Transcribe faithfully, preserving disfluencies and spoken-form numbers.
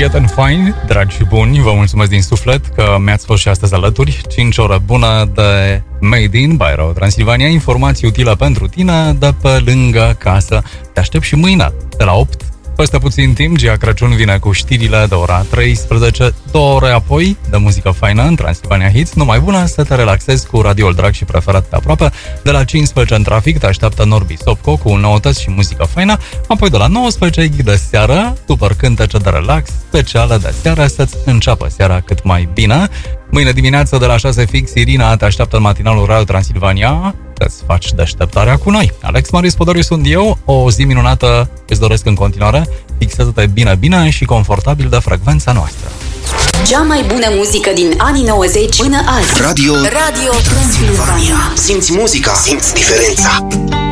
Prieteni faini, dragi și buni, vă mulțumesc din suflet că mi-ați fost și astăzi alături. cinci ore bună de Made in by Radio Transilvania, informații utile pentru tine de pe lângă casă. Te aștept și mâine de la opt. Peste puțin timp, Gia Crăciun vine cu știrile de ora treisprezece, două ore apoi de muzică faină în Transilvania Hits. Numai bună să te relaxezi cu radioul drag și preferat pe aproape. De la cincisprezece în trafic te așteaptă Norbi Sopco cu noutăți și muzică faină. Apoi de la nouăsprezece ghid de seară, super cântece de relax, speciale de seară, să-ți înceapă seara cât mai bine. Mâine dimineață de la șase fix, Irina te așteaptă în matinalul Radio Transilvania. Să-ți faci deșteptarea cu noi. Alex Marius Podoriu sunt eu, o zi minunată îți doresc în continuare. Fixează-te bine, bine și confortabil de frecvența noastră. Cea mai bună muzică din anii nouăzeci până azi. Radio, Radio Transilvania. Simți muzica, simți diferența.